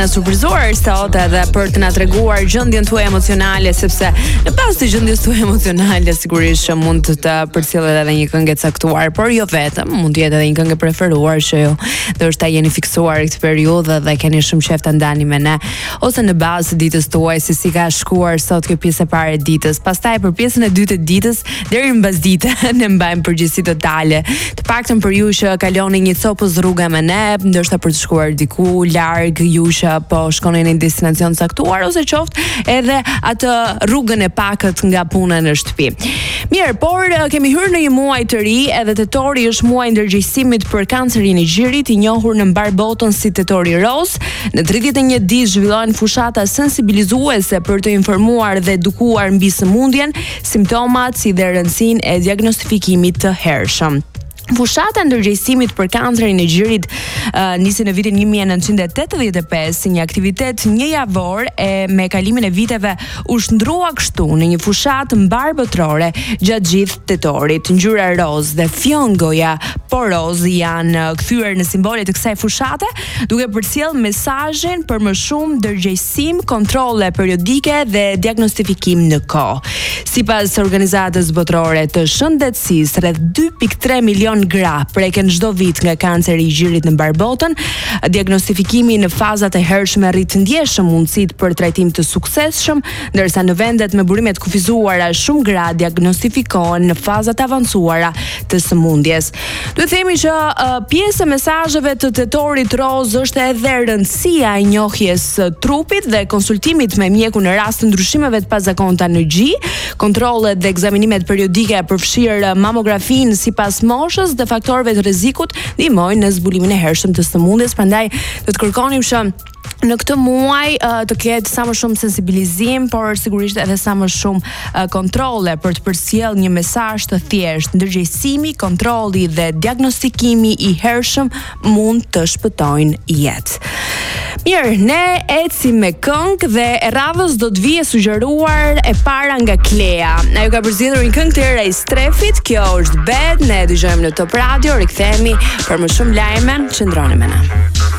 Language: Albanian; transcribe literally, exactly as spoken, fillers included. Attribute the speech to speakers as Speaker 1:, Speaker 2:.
Speaker 1: Na surprizuar sot edhe për të na treguar gjendjen tuaj emocionale, sepse në bazë të gjendjes tuaj emocionale sigurisht që mund të, të përcjellet edhe një këngë e caktuar, por jo vetëm, mund të jetë edhe një këngë e preferuar që ju ndoshta jeni fiksuar këtë periudhë dhe keni shumë qejf ta ndani me ne, ose në bazë të ditës tuaj se si ka shkuar sot kjo pjesë e parë e ditës. Pastaj për pjesën e dytë të ditës deri në mbasdite ne mbajmë përgjegjësi totale. Të paktën për ju që kaloni një copës rruga me ne, ndoshta për të shkuar diku larg, ju që po shkoni në një destinacion caktuar ose qoftë edhe atë rrugën e pakët nga puna në shtëpi. Mirë, por kemi hyrë në një muaj të ri, edhe tetori është muaj ndërgjegjësimit për kancerin e gjirit, i njohur në mbar botën si tetori roz. Në tridhjetë e një ditë zhvillohen fushata sensibilizuese për të informuar dhe edukuar mbi sëmundjen, simptomat si dhe rëndësinë e diagnostifikimit të hershëm. Fushata ndërgjegjësimit për kancerin e gjirit uh, nisi në vitin një mijë e nëntëqind e tetëdhjetë e pesë si një aktivitet një javor e me kalimin e viteve u shndrua kështu në një fushatë mbarbotrore gjatë gjithë tetorit. Ngjyra roz dhe fjongoja poroz janë kthyer në simbole të kësaj fushate, duke përcjell mesazhin për më shumë ndërgjegjësim, kontrolle periodike dhe diagnostifikim në kohë. Sipas organizatës botërore të shëndetësisë, rreth dy pikë tre milion gra preken çdo vit nga kanceri i gjirit në mbar botën. Diagnostifikimi në fazat e hershme rrit të ndjeshëm mundësitë për trajtim të suksesshëm, ndërsa në vendet me burime të kufizuara shumë gra diagnostifikohen në fazat avancuara të sëmundjes. Duhet themi që uh, pjesë e mesazheve të tetorit roz është edhe rëndësia e njohjes së trupit dhe konsultimit me mjekun në rast të ndryshimeve të pazakonta në gjë. Kontrollet dhe ekzaminimet periodike përfshirë mamografinë sipas moshës dhe faktorëve të rrezikut ndihmojnë në zbulimin e hershëm të sëmundjes. Prandaj do të kërkonim që në këtë muaj uh, të ketë sa më shumë sensibilizim, por sigurisht edhe sa më shumë uh, kontrolle për të përcjellë një mesazh të thjeshtë. Ndërgjegjësimi, kontrolli dhe diagnostikimi i hershëm mund të shpëtojnë jetë. Mirë, ne ecim me këngë dhe e radhës do të vijë sugjeruar e para nga Klea. Ajo ka përzgjedhur një këngë të re i Strefit, kjo është Bad, ne dëgjojmë në Top Radio, rikthehemi për më shumë lajme, qëndroni me ne.